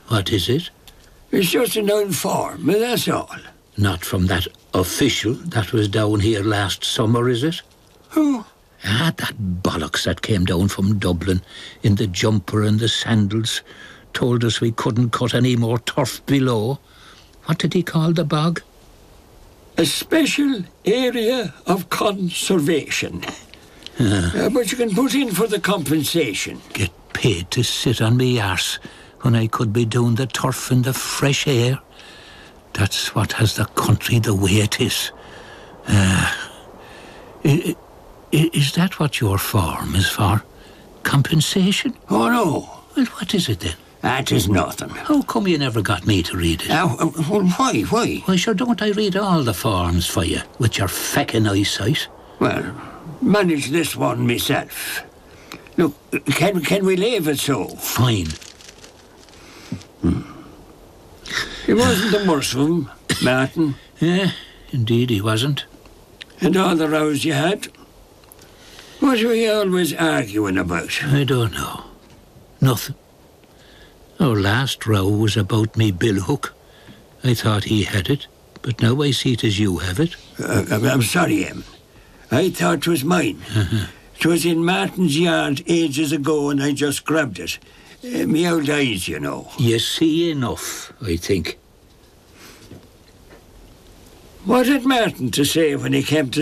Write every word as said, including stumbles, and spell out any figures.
What is it? It's just an old form, that's all. Not from that official that was down here last summer, is it? Who? Ah, that bollocks that came down from Dublin in the jumper and the sandals told us we couldn't cut any more turf below. What did he call the bog? A special area of conservation. Ah. Uh, but you can put in for the compensation. Get paid to sit on me arse when I could be doing the turf in the fresh air. That's what has the country the way it is. Uh, is, is that what your form is for? Compensation? Oh, no. Well, what is it then? That is nothing. How come you never got me to read it? Uh, well, why, why? Why, sure, don't I read all the forms for you, with your feckin' eyesight? Well, manage this one myself. Look, can, can we leave it so? Fine. Hmm. He wasn't the worst of them, Martin. Yeah, indeed he wasn't. And all the rows you had? What were you always arguing about? I don't know. Nothing. Our last row was about me billhook. I thought he had it, but now I see it as you have it. Uh, I'm sorry, Em. I thought 'twas mine. Uh-huh. 'Twas in Martin's yard ages ago and I just grabbed it. Uh, me old eyes, you know. You see enough, I think. What had Martin to say when he came to